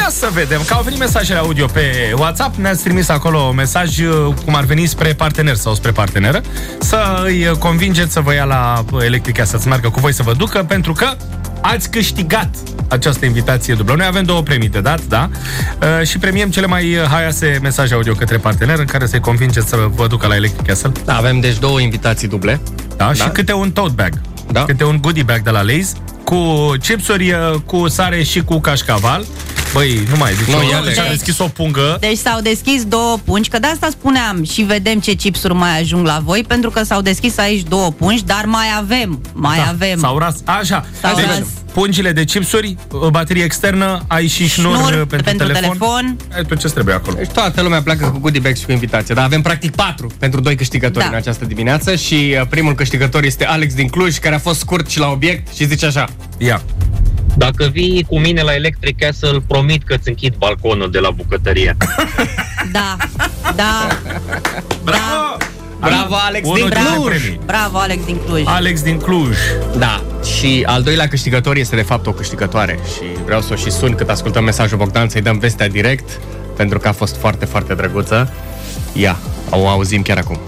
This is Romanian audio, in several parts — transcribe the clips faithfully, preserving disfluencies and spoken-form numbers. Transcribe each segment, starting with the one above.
Ia să vedem, că au venit mesajele audio pe WhatsApp. Ne-ați trimis acolo mesaj cum ar veni spre partener sau spre parteneră, să îi convingeți să vă ia la Electric Castle, să meargă cu voi să vă ducă, pentru că ați câștigat această invitație dublă. Noi avem două premii de dat, da? Uh, și premiem cele mai haioase mesaje audio către partener în care să-i convingeți să vă ducă la Electric Castle. Da, avem deci două invitații duble. Da, da? Și câte un tote bag. Da? Câte un goodie bag de la Lay's, cu chipsuri, cu sare și cu cașcaval. Băi, nu mai, deci no, deci, a deschis o pungă. Deci s-au deschis două pungi, că de asta spuneam și vedem ce chipsuri mai ajung la voi, pentru că s-au deschis aici două pungi, dar mai avem, mai da, avem. S-au ras, așa, s-au deci, ras. Pungile de chipsuri, baterie externă, ai și șnur, șnur pentru, pentru telefon. telefon. Ai tot ce trebuie acolo. Deci toată lumea pleacă cu goodie bag și cu invitație, dar avem practic patru pentru doi câștigători da. în această dimineață și primul câștigător este Alex din Cluj, care a fost scurt și la obiect și zice așa. Ia. Dacă vii cu mine la Electric Castle, promit că îți închid balconul de la bucătărie. Da, da. Bravo! Bravo, Alex din Cluj! Bravo, Alex din Cluj! Alex din Cluj! Da, și al doilea câștigător este de fapt o câștigătoare și vreau să o și sun cât ascultăm mesajul Bogdan, să-i dăm vestea direct, pentru că a fost foarte, foarte drăguță. Ia, o auzim chiar acum.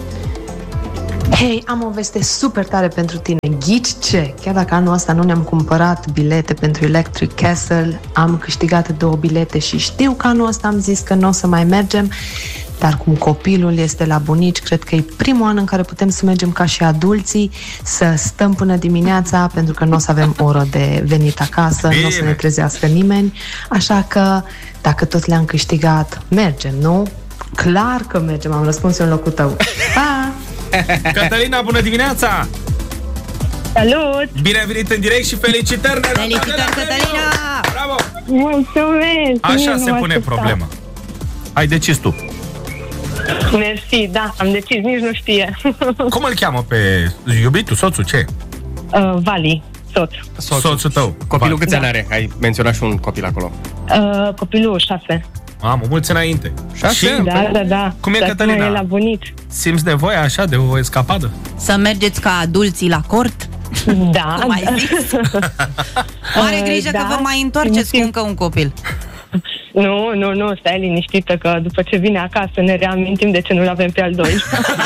Hei, am o veste super tare pentru tine. Ghici ce? Chiar dacă anul ăsta nu ne-am cumpărat bilete pentru Electric Castle, am câștigat două bilete și știu că anul ăsta am zis că nu o să mai mergem, dar cum copilul este la bunici, cred că e primul an în care putem să mergem ca și adulții, să stăm până dimineața, pentru că nu o să avem oră de venit acasă, nu o să ne trezească nimeni, așa că dacă tot le-am câștigat, mergem, nu? Clar că mergem, am răspuns eu în locul tău. Pa! Cătălina, bună dimineața! Salut! Bine ai venit în direct și felicitări! Felicitări, Cătălina! Bravo! Mulțumesc! Așa se pune problema. Ai decis tu. Mersi, da, am decis, nici nu știe. Cum îl cheamă pe iubitul, soțul, ce? Uh, Vali, soț. Soțul, soțul tău. Copilul câți ani are? Ai menționat și un copil acolo. Uh, copilul șase. Mamă, mulți înainte. Și? Da, da, da. Cum e, dar Cătălina? E la bunici. Simți nevoia așa de o escapadă? Să mergeți ca adulții la cort? Da. Cum ai zis? Mare grijă uh, că da. vă mai întoarceți cu încă un copil. Nu, nu, nu, stai liniștită că după ce vine acasă ne reamintim de ce nu-l avem pe al doilea.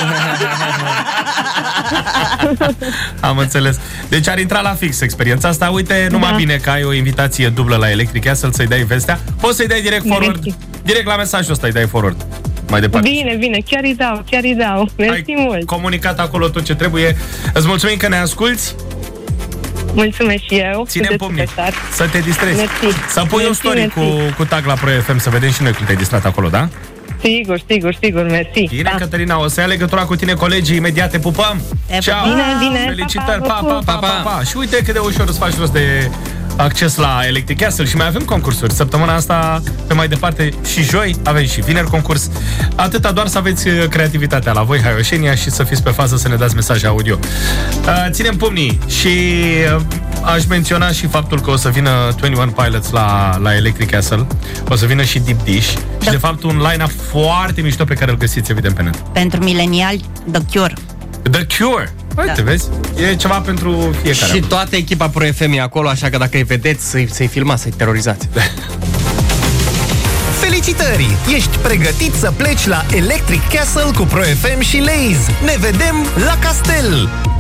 Am înțeles. Deci ar intra la fix experiența asta. Uite, numai da. bine că ai o invitație dublă la Electric Castle, să-i dai vestea. Poți să-i dai direct forward, direct, direct la mesajul ăsta îi dai forward. Mai departe. Bine, bine, chiar îi dau, chiar îi dau. Mersi mult. Comunicat acolo tot ce trebuie. Îți mulțumim că ne asculți. Mulțumesc și eu. Ține-mi pumnii, să te distrezi. Mersi. Să pui mersi, un story mersi. Cu, cu tag la Pro F M, să vedem și noi cum te-ai distrat acolo, da? Sigur, sigur, sigur, mersi. Bine, da. Cătălina, o să ia legătura cu tine colegii imediat, te pupăm. Ciao. Bine, bine. Felicitări, pa, pa, pa, pa, pa, pa. Și uite cât de ușor îți faci rost de acces la Electric Castle și mai avem concursuri. Săptămâna asta, pe mai departe, și joi, avem și vineri concurs. Atâta, doar să aveți creativitatea la voi, haioșenia, și să fiți pe fază să ne dați mesaje audio. Ținem pumnii și aș menționa și faptul că o să vină douăzeci și unu Pilots la, la Electric Castle. O să vină și Deep Dish. Da. Și de fapt un line-up foarte mișto pe care îl găsiți evident pe net. Pentru mileniali, The Cure. The Cure! Uite, da. Vezi? E ceva pentru fiecare. Și toată echipa Pro F M e acolo, așa că dacă îi vedeți, să-i, să-i filmați, să-i terorizați. Felicitări! Ești pregătit să pleci la Electric Castle cu Pro F M și Lay's. Ne vedem la castel!